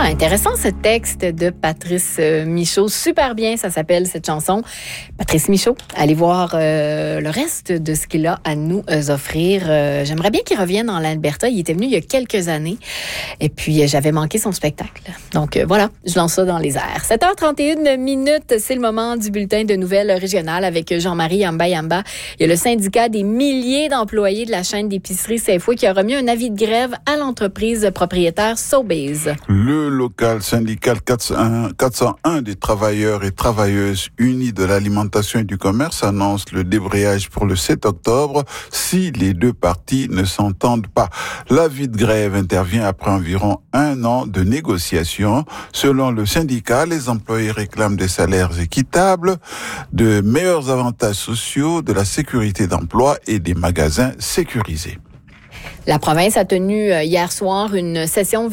Intéressant ce texte de Patrice Michaud. Super bien, ça s'appelle cette chanson. Patrice Michaud, allez voir le reste de ce qu'il a à nous offrir. J'aimerais bien qu'il revienne en Alberta. Il était venu il y a quelques années. Et puis, j'avais manqué son spectacle. Donc, voilà, je lance ça dans les airs. 7h31 c'est le moment du bulletin de nouvelles régionales avec Jean-Marie Yamba. Il y a le syndicat des milliers d'employés de la chaîne d'épicerie Safeway qui a remis un avis de grève à l'entreprise propriétaire Sobeys. Le local syndical 401 des travailleurs et travailleuses unis de l'alimentation et du commerce annonce le débrayage pour le 7 octobre si les deux parties ne s'entendent pas. L'avis de grève intervient après environ 1 an de négociations. Selon le syndicat, les employés réclament des salaires équitables, de meilleurs avantages sociaux, de la sécurité d'emploi et des magasins sécurisés. La province a tenu hier soir une session